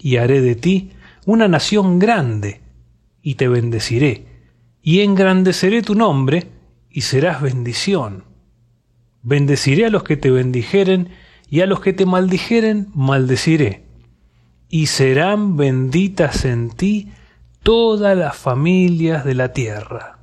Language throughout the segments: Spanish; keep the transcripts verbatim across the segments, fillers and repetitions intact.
y haré de ti una nación grande, y te bendeciré, y engrandeceré tu nombre, y serás bendición. Bendeciré a los que te bendijeren, y a los que te maldijeren maldeciré. Y serán benditas en ti todas las familias de la tierra.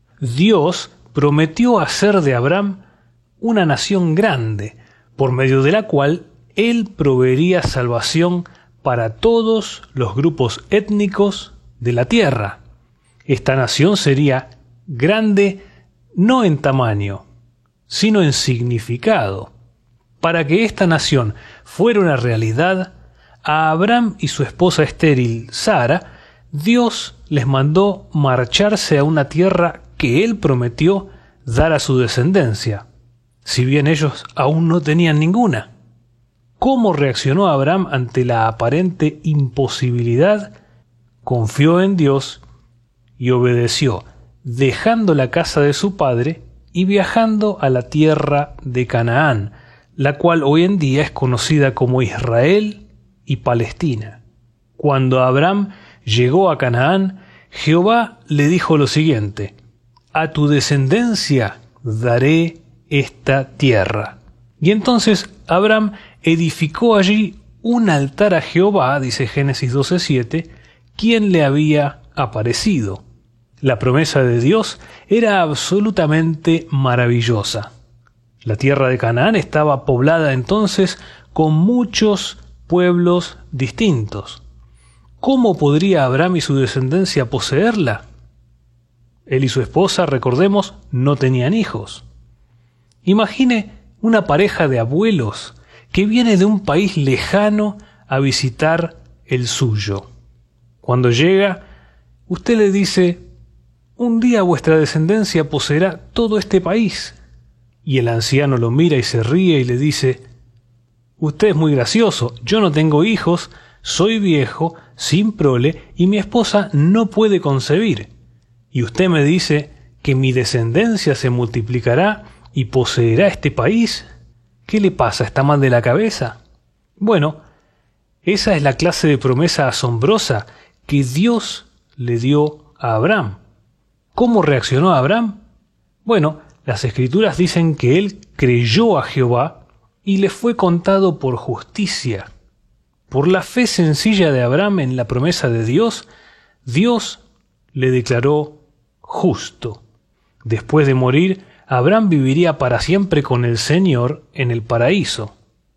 Dios prometió hacer de Abraham una nación grande, por medio de la cual él proveería salvación para todos los grupos étnicos de la tierra. Esta nación sería grande no en tamaño, sino en significado. Para que esta nación fuera una realidad, a Abraham y su esposa estéril, Sara, Dios les mandó marcharse a una tierra que él prometió dar a su descendencia, si bien ellos aún no tenían ninguna. ¿Cómo reaccionó Abraham ante la aparente imposibilidad? Confió en Dios y obedeció, dejando la casa de su padre y viajando a la tierra de Canaán, la cual hoy en día es conocida como Israel y Palestina. Cuando Abraham llegó a Canaán, Jehová le dijo lo siguiente: a tu descendencia daré esta tierra. Y entonces Abraham edificó allí un altar a Jehová, dice Génesis doce siete, quien le había aparecido. La promesa de Dios era absolutamente maravillosa. La tierra de Canaán estaba poblada entonces con muchos pueblos distintos. ¿Cómo podría Abraham y su descendencia poseerla? Él y su esposa, recordemos, no tenían hijos. Imagine una pareja de abuelos que viene de un país lejano a visitar el suyo. Cuando llega, usted le dice: un día vuestra descendencia poseerá todo este país. Y el anciano lo mira y se ríe y le dice: usted es muy gracioso, yo no tengo hijos, soy viejo, sin prole, y mi esposa no puede concebir. Y usted me dice que mi descendencia se multiplicará y poseerá este país. ¿Qué le pasa? ¿Está mal de la cabeza? Bueno, esa es la clase de promesa asombrosa que Dios le dio a Abraham. ¿Cómo reaccionó Abraham? Bueno, las Escrituras dicen que él creyó a Jehová y le fue contado por justicia. Por la fe sencilla de Abraham en la promesa de Dios, Dios le declaró justo. Después de morir, Abraham viviría para siempre con el Señor en el paraíso.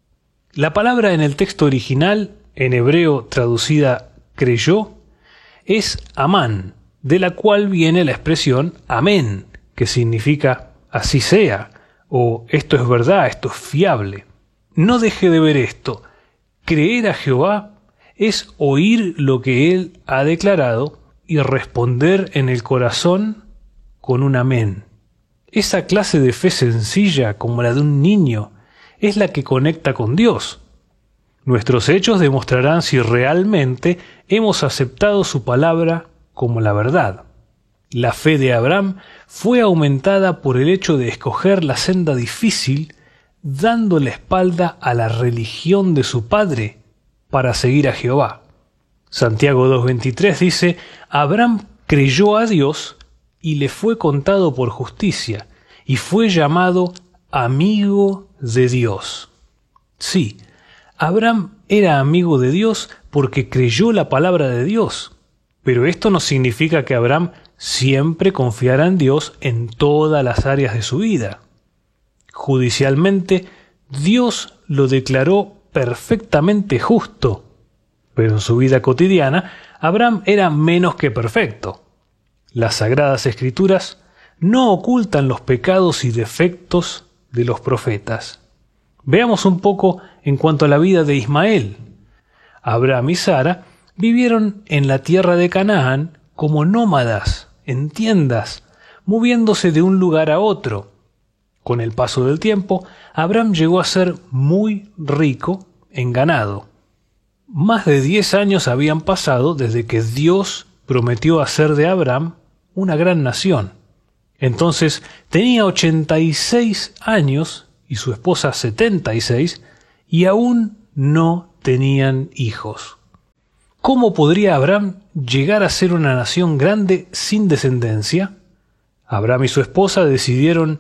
La palabra en el texto original, en hebreo traducida creyó, es amán, de la cual viene la expresión amén, que significa así sea, o esto es verdad, esto es fiable. No deje de ver esto. Creer a Jehová es oír lo que Él ha declarado y responder en el corazón con un amén. Esa clase de fe sencilla, como la de un niño, es la que conecta con Dios. Nuestros hechos demostrarán si realmente hemos aceptado su palabra como la verdad. La fe de Abraham fue aumentada por el hecho de escoger la senda difícil, dando la espalda a la religión de su padre para seguir a Jehová. Santiago dos veintitrés dice: Abraham creyó a Dios y le fue contado por justicia, y fue llamado amigo de Dios. Sí, Abraham era amigo de Dios porque creyó la palabra de Dios, pero esto no significa que Abraham siempre confiara en Dios en todas las áreas de su vida. Judicialmente, Dios lo declaró perfectamente justo, pero en su vida cotidiana, Abraham era menos que perfecto. Las Sagradas Escrituras no ocultan los pecados y defectos de los profetas. Veamos un poco en cuanto a la vida de Ismael. Abraham y Sara vivieron en la tierra de Canaán como nómadas, en tiendas, moviéndose de un lugar a otro. Con el paso del tiempo, Abraham llegó a ser muy rico en ganado. Más de diez años habían pasado desde que Dios prometió hacer de Abraham una gran nación. Entonces tenía ochenta y seis años y su esposa setenta y seis, y aún no tenían hijos. ¿Cómo podría Abraham llegar a ser una nación grande sin descendencia? Abraham y su esposa decidieron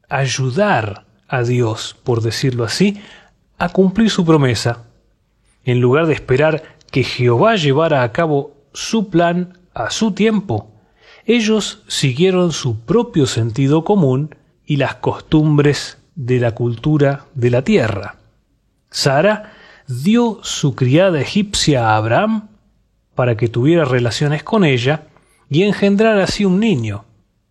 ayudar a Dios, por decirlo así, a cumplir su promesa. En lugar de esperar que Jehová llevara a cabo su plan a su tiempo, ellos siguieron su propio sentido común y las costumbres de la cultura de la tierra. Sara dio su criada egipcia a Abraham para que tuviera relaciones con ella y engendrara así un niño.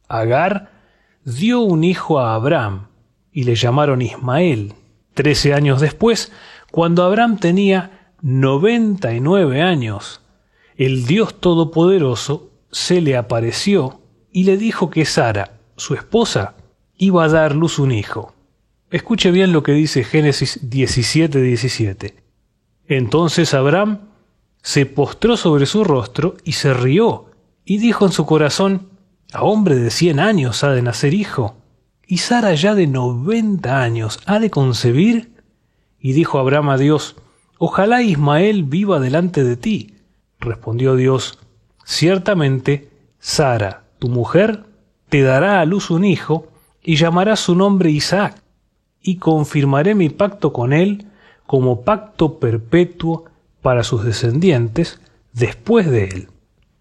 Agar dio un hijo a Abraham y le llamaron Ismael. Trece años después, cuando Abraham tenía noventa y nueve años, el Dios Todopoderoso se le apareció y le dijo que Sara, su esposa, iba a dar luz un hijo. Escuche bien lo que dice Génesis diecisiete diecisiete. Entonces Abraham se postró sobre su rostro y se rió, y dijo en su corazón: a hombre de cien años ha de nacer hijo, y Sara ya de noventa años ha de concebir. Y dijo Abraham a Dios: ojalá Ismael viva delante de ti. Respondió Dios: ciertamente Sara, tu mujer, te dará a luz un hijo, y llamarás su nombre Isaac, y confirmaré mi pacto con él como pacto perpetuo para sus descendientes después de él.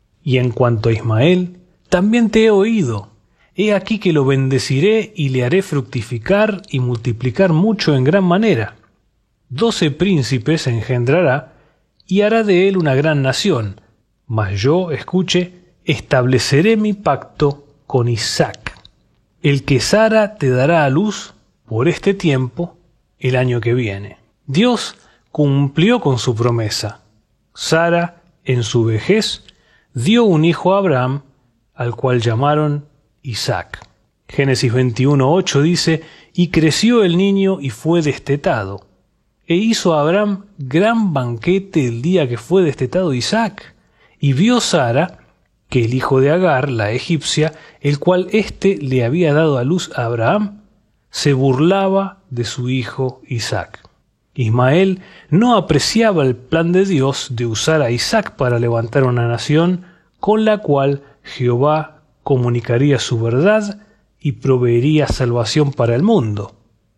Y en cuanto a Ismael, también te he oído. He aquí que lo bendeciré y le haré fructificar y multiplicar mucho en gran manera. Doce príncipes engendrará y hará de él una gran nación. Mas yo, escuche, estableceré mi pacto con Isaac, el que Sara te dará a luz por este tiempo el año que viene. Dios cumplió con su promesa. Sara, en su vejez, dio un hijo a Abraham, al cual llamaron Isaac. Génesis veintiuno ocho dice: y creció el niño y fue destetado. E hizo Abraham gran banquete el día que fue destetado Isaac. Y vio Sara que el hijo de Agar, la egipcia, el cual éste le había dado a luz a Abraham, se burlaba de su hijo Isaac. Ismael no apreciaba el plan de Dios de usar a Isaac para levantar una nación con la cual Jehová comunicaría su verdad y proveería salvación para el mundo.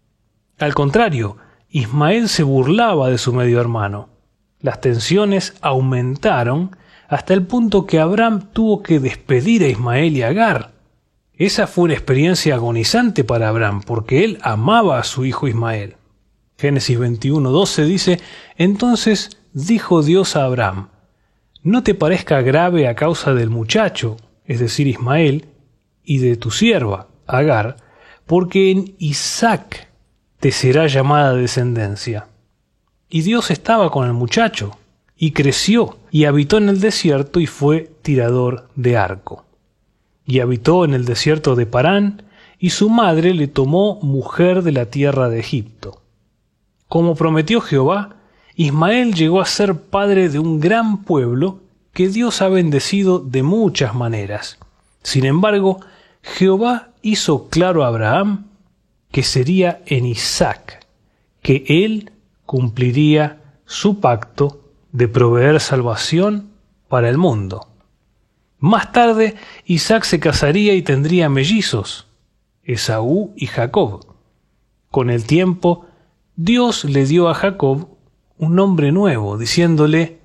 Al contrario, Ismael se burlaba de su medio hermano. Las tensiones aumentaron hasta el punto que Abraham tuvo que despedir a Ismael y a Agar. Esa fue una experiencia agonizante para Abraham, porque él amaba a su hijo Ismael. Génesis veintiuno doce dice: entonces dijo Dios a Abraham: no te parezca grave a causa del muchacho, es decir, Ismael, y de tu sierva, Agar, porque en Isaac te será llamada descendencia. Y Dios estaba con el muchacho, y creció, y habitó en el desierto, y fue tirador de arco. Y habitó en el desierto de Parán, y su madre le tomó mujer de la tierra de Egipto. Como prometió Jehová, Ismael llegó a ser padre de un gran pueblo que Dios ha bendecido de muchas maneras. Sin embargo, Jehová hizo claro a Abraham que sería en Isaac que él cumpliría su pacto de proveer salvación para el mundo. Más tarde, Isaac se casaría y tendría mellizos, Esaú y Jacob. Con el tiempo, Dios le dio a Jacob un nombre nuevo, diciéndole: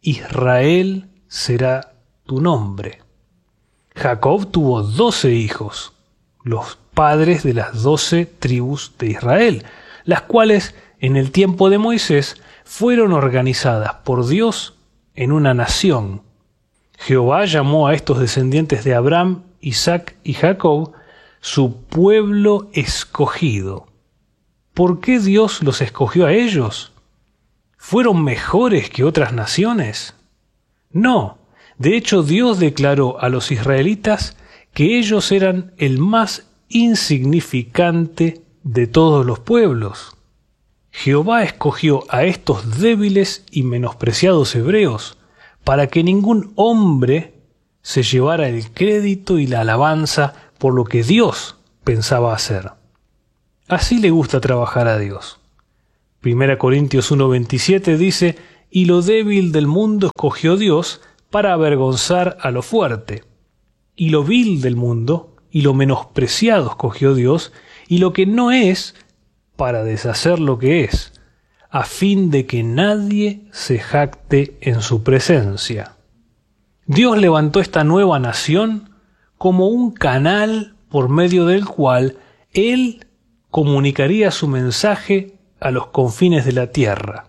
Israel será tu nombre. Jacob tuvo doce hijos, los padres de las doce tribus de Israel, las cuales en el tiempo de Moisés fueron organizadas por Dios en una nación. Jehová llamó a estos descendientes de Abraham, Isaac y Jacob su pueblo escogido. ¿Por qué Dios los escogió a ellos? ¿Fueron mejores que otras naciones? No, de hecho Dios declaró a los israelitas que ellos eran el más insignificante de todos los pueblos. Jehová escogió a estos débiles y menospreciados hebreos para que ningún hombre se llevara el crédito y la alabanza por lo que Dios pensaba hacer. Así le gusta trabajar a Dios. Primera Corintios uno veintisiete dice: y lo débil del mundo escogió Dios para avergonzar a lo fuerte. Y lo vil del mundo y lo menospreciado escogió Dios, y lo que no es, para deshacer lo que es, a fin de que nadie se jacte en su presencia. Dios levantó esta nueva nación como un canal por medio del cual Él comunicaría su mensaje a los confines de la tierra.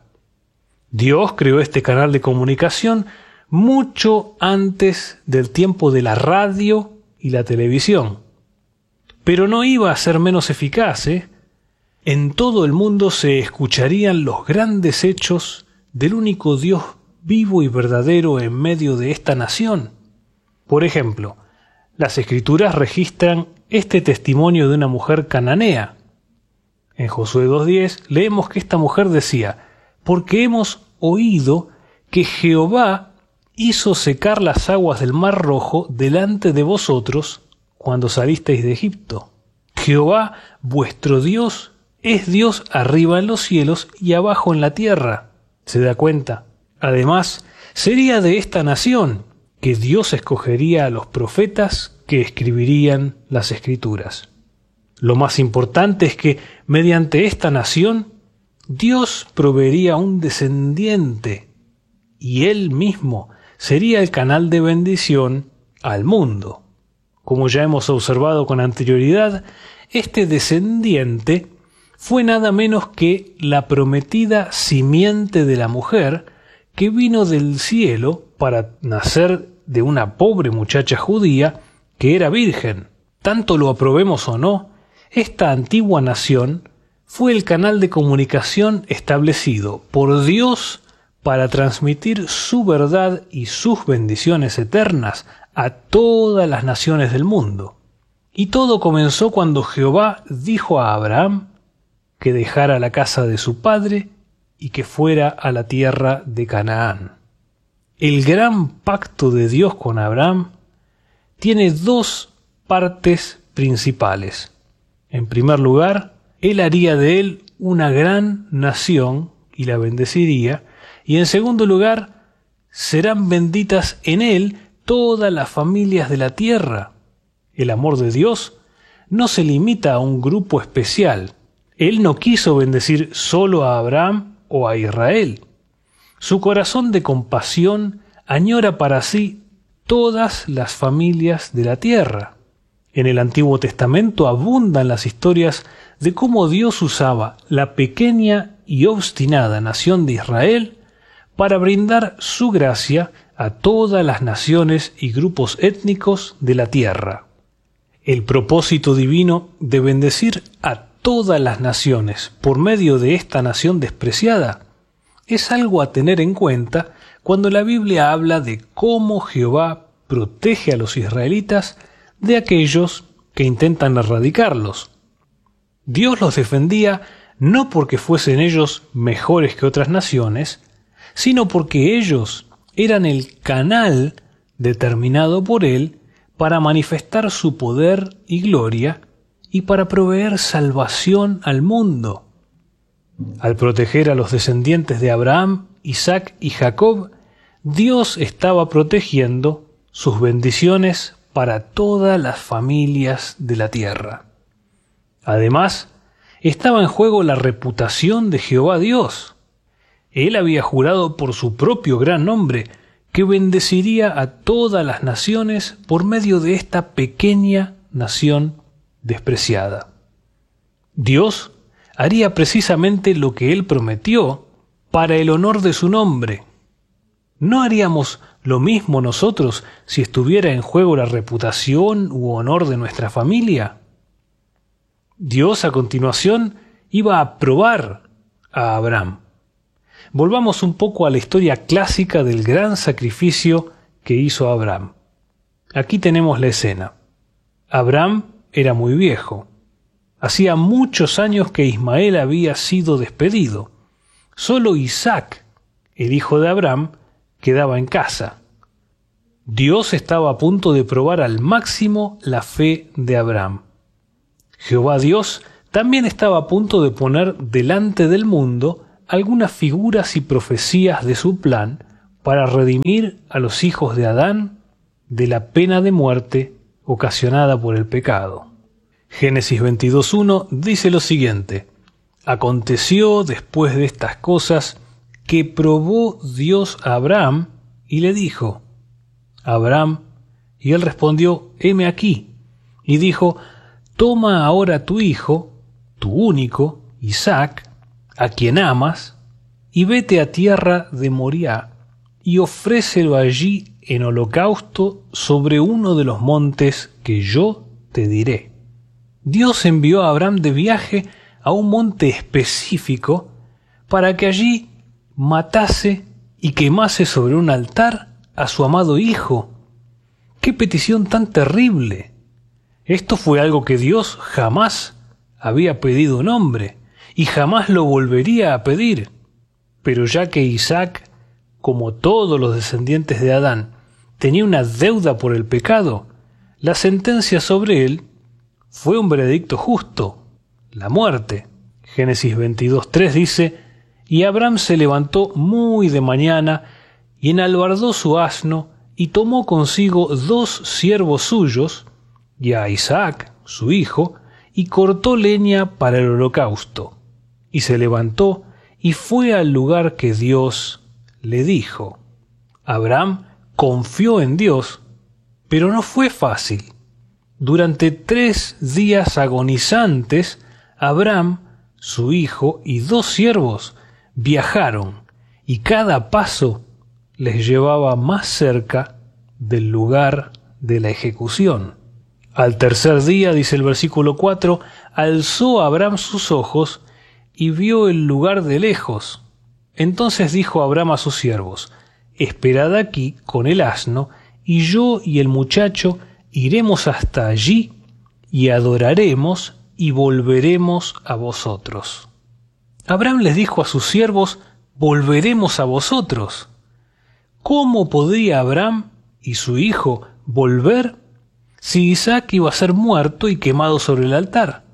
Dios creó este canal de comunicación mucho antes del tiempo de la radio y la televisión. Pero no iba a ser menos eficaz, ¿eh? En todo el mundo se escucharían los grandes hechos del único Dios vivo y verdadero en medio de esta nación. Por ejemplo, las Escrituras registran este testimonio de una mujer cananea. En Josué dos diez leemos que esta mujer decía: «Porque hemos oído que Jehová hizo secar las aguas del Mar Rojo delante de vosotros cuando salisteis de Egipto. Jehová, vuestro Dios, es Dios arriba en los cielos y abajo en la tierra». ¿Se da cuenta? Además, sería de esta nación que Dios escogería a los profetas que escribirían las Escrituras. Lo más importante es que, mediante esta nación, Dios proveería un descendiente, y Él mismo sería el canal de bendición al mundo. Como ya hemos observado con anterioridad, este descendiente fue nada menos que la prometida simiente de la mujer que vino del cielo para nacer de una pobre muchacha judía que era virgen. Tanto lo aprobemos o no, esta antigua nación fue el canal de comunicación establecido por Dios para transmitir su verdad y sus bendiciones eternas a todas las naciones del mundo. Y todo comenzó cuando Jehová dijo a Abraham que dejara la casa de su padre y que fuera a la tierra de Canaán. El gran pacto de Dios con Abraham tiene dos partes principales. En primer lugar, Él haría de él una gran nación y la bendeciría, y en segundo lugar, serán benditas en él todas las familias de la tierra. El amor de Dios no se limita a un grupo especial. Él no quiso bendecir solo a Abraham o a Israel. Su corazón de compasión añora para sí todas las familias de la tierra. En el Antiguo Testamento abundan las historias de cómo Dios usaba la pequeña y obstinada nación de Israel para brindar su gracia a todas las naciones y grupos étnicos de la tierra. El propósito divino de bendecir a todas las naciones por medio de esta nación despreciada es algo a tener en cuenta cuando la Biblia habla de cómo Jehová protege a los israelitas de aquellos que intentan erradicarlos. Dios los defendía no porque fuesen ellos mejores que otras naciones, sino porque ellos eran el canal determinado por Él para manifestar su poder y gloria y para proveer salvación al mundo. Al proteger a los descendientes de Abraham, Isaac y Jacob, Dios estaba protegiendo sus bendiciones para todas las familias de la tierra. Además, estaba en juego la reputación de Jehová Dios. Él había jurado por su propio gran nombre que bendeciría a todas las naciones por medio de esta pequeña nación despreciada. Dios haría precisamente lo que Él prometió para el honor de su nombre. ¿No haríamos lo mismo nosotros si estuviera en juego la reputación u honor de nuestra familia? Dios a continuación iba a probar a Abraham. Volvamos un poco a la historia clásica del gran sacrificio que hizo Abraham. Aquí tenemos la escena. Abraham era muy viejo. Hacía muchos años que Ismael había sido despedido. Solo Isaac, el hijo de Abraham, quedaba en casa. Dios estaba a punto de probar al máximo la fe de Abraham. Jehová Dios también estaba a punto de poner delante del mundo algunas figuras y profecías de su plan para redimir a los hijos de Adán de la pena de muerte ocasionada por el pecado. Génesis veintidós uno dice lo siguiente: Aconteció después de estas cosas que probó Dios a Abraham y le dijo: Abraham, y él respondió: heme aquí. Y dijo: Toma ahora tu hijo, tu único, Isaac, a quien amas, y vete a tierra de Moriah, y ofrécelo allí en holocausto sobre uno de los montes que yo te diré. Dios envió a Abraham de viaje a un monte específico para que allí matase y quemase sobre un altar a su amado hijo. ¡Qué petición tan terrible! Esto fue algo que Dios jamás había pedido a un hombre y jamás lo volvería a pedir. Pero ya que Isaac, como todos los descendientes de Adán, tenía una deuda por el pecado, la sentencia sobre él fue un veredicto justo, la muerte. Génesis veintidós tres dice: Y Abraham se levantó muy de mañana, y enalbardó su asno, y tomó consigo dos siervos suyos, y a Isaac, su hijo, y cortó leña para el holocausto. Y se levantó, y fue al lugar que Dios le dijo. Abraham confió en Dios, pero no fue fácil. Durante tres días agonizantes, Abraham, su hijo y dos siervos viajaron, y cada paso les llevaba más cerca del lugar de la ejecución. Al tercer día, dice el versículo cuatro, alzó Abraham sus ojos y vio el lugar de lejos. Entonces dijo Abraham a sus siervos: Esperad aquí con el asno, y yo y el muchacho iremos hasta allí, y adoraremos, y volveremos a vosotros. Abraham les dijo a sus siervos: volveremos a vosotros. ¿Cómo podría Abraham y su hijo volver si Isaac iba a ser muerto y quemado sobre el altar?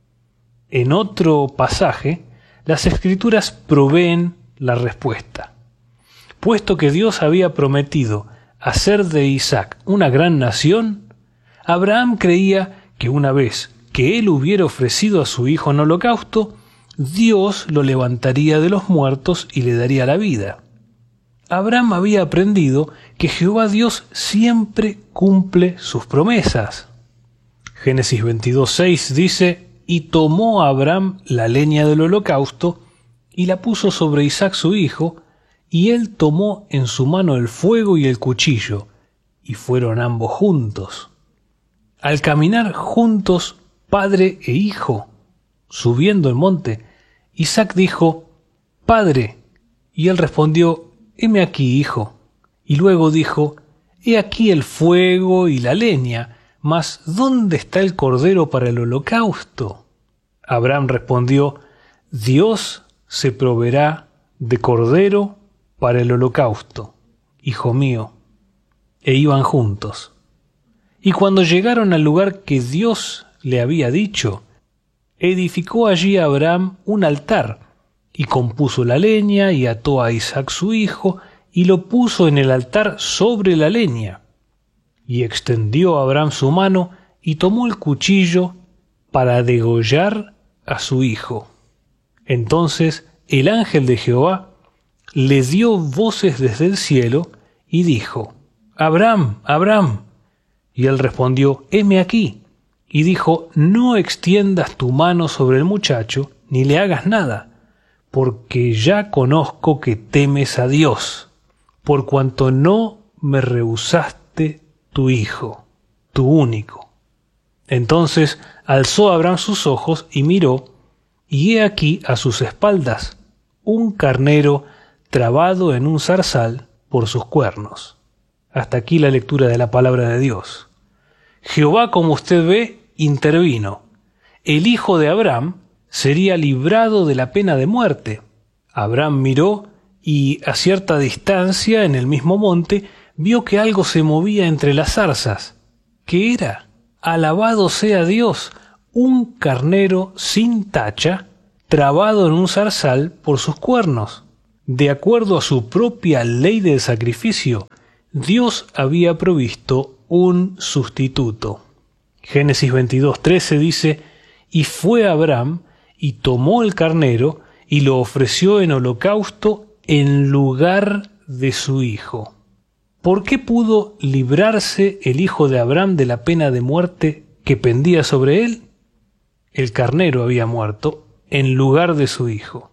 En otro pasaje, las Escrituras proveen la respuesta. Puesto que Dios había prometido hacer de Isaac una gran nación, Abraham creía que una vez que él hubiera ofrecido a su hijo en holocausto, Dios lo levantaría de los muertos y le daría la vida. Abraham había aprendido que Jehová Dios siempre cumple sus promesas. Génesis veintidós seis dice: Y tomó Abraham la leña del holocausto, y la puso sobre Isaac su hijo, y él tomó en su mano el fuego y el cuchillo, y fueron ambos juntos. Al caminar juntos padre e hijo, subiendo el monte, Isaac dijo: Padre. Y él respondió: Heme aquí, hijo. Y luego dijo: He aquí el fuego y la leña, mas ¿dónde está el cordero para el holocausto? Abraham respondió: Dios se proveerá de cordero para el holocausto, hijo mío. E iban juntos. Y cuando llegaron al lugar que Dios le había dicho, edificó allí Abraham un altar, y compuso la leña, y ató a Isaac su hijo, y lo puso en el altar sobre la leña. Y extendió Abraham su mano, y tomó el cuchillo para degollar a su hijo. Entonces el ángel de Jehová le dio voces desde el cielo, y dijo: Abraham, Abraham. Y él respondió: heme aquí. Y dijo: no extiendas tu mano sobre el muchacho, ni le hagas nada, porque ya conozco que temes a Dios, por cuanto no me rehusaste tu hijo, tu único. Entonces alzó Abraham sus ojos y miró, y he aquí a sus espaldas un carnero trabado en un zarzal por sus cuernos. Hasta aquí la lectura de la palabra de Dios. Jehová, como usted ve, intervino. El hijo de Abraham sería librado de la pena de muerte. Abraham miró y a cierta distancia en el mismo monte vio que algo se movía entre las zarzas. ¿Qué era? Alabado sea Dios, un carnero sin tacha trabado en un zarzal por sus cuernos. De acuerdo a su propia ley del sacrificio, Dios había provisto un sustituto. Génesis veintidós trece dice: y fue Abraham y tomó el carnero y lo ofreció en holocausto en lugar de su hijo. ¿Por qué pudo librarse el hijo de Abraham de la pena de muerte que pendía sobre él? El carnero había muerto en lugar de su hijo.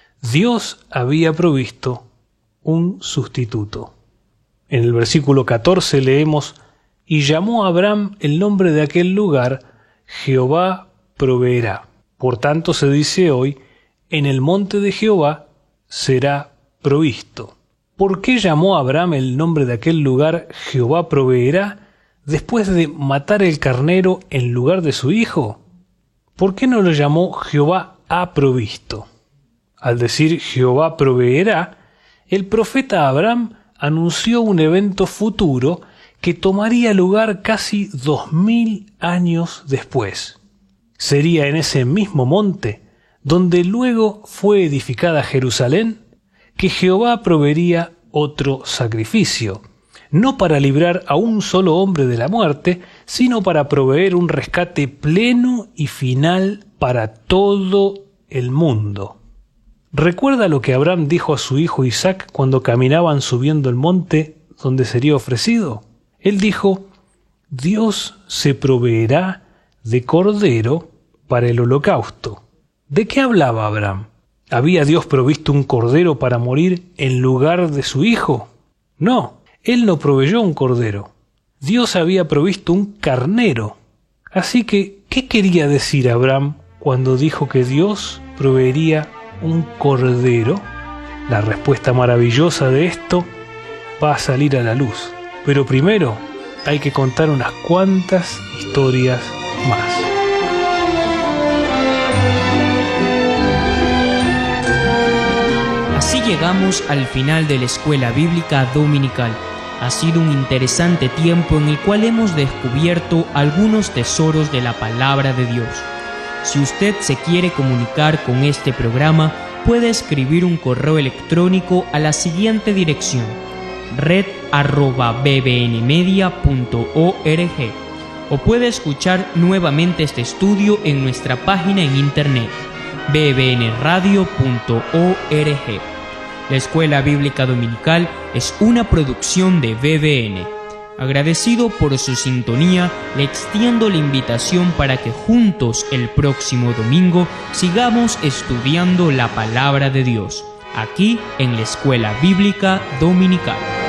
Dios había provisto un sustituto. En el versículo catorce leemos: y llamó a Abraham el nombre de aquel lugar Jehová proveerá. Por tanto se dice hoy: en el monte de Jehová será provisto. ¿Por qué llamó a Abraham el nombre de aquel lugar Jehová proveerá después de matar el carnero en lugar de su hijo? ¿Por qué no lo llamó Jehová ha provisto? Al decir Jehová proveerá, el profeta Abraham anunció un evento futuro que tomaría lugar casi dos mil años después. Sería en ese mismo monte, donde luego fue edificada Jerusalén, que Jehová proveería otro sacrificio, no para librar a un solo hombre de la muerte, sino para proveer un rescate pleno y final para todo el mundo. ¿Recuerda lo que Abraham dijo a su hijo Isaac cuando caminaban subiendo el monte donde sería ofrecido? Él dijo: Dios se proveerá de cordero para el holocausto. ¿De qué hablaba Abraham? ¿Había Dios provisto un cordero para morir en lugar de su hijo? No, él no proveyó un cordero. Dios había provisto un carnero. Así que, ¿qué quería decir Abraham cuando dijo que Dios proveería un cordero? La respuesta maravillosa de esto va a salir a la luz. Pero primero hay que contar unas cuantas historias más. Así llegamos al final de la Escuela Bíblica Dominical. Ha sido un interesante tiempo en el cual hemos descubierto algunos tesoros de la Palabra de Dios. Si usted se quiere comunicar con este programa, puede escribir un correo electrónico a la siguiente dirección: red arroba bbnmedia punto org, o puede escuchar nuevamente este estudio en nuestra página en internet b b n radio punto org. La Escuela Bíblica Dominical es una producción de B B N. Agradecido por su sintonía, le extiendo la invitación para que juntos el próximo domingo sigamos estudiando la Palabra de Dios, aquí en la Escuela Bíblica Dominical.